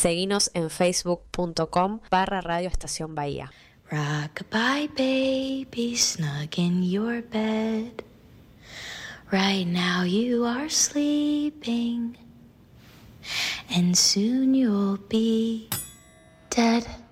Seguinos en facebook.com/Radio Estación Bahía. Rockabye baby, snug in your bed. Right now you are sleeping, and soon you'll be dead.